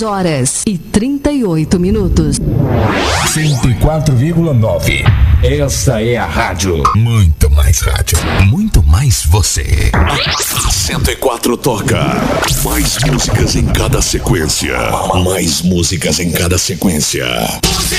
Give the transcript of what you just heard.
2h38. 104,9. Essa é a rádio. Muito mais rádio. Muito mais você. 104 toca. Mais músicas em cada sequência. Mais músicas em cada sequência.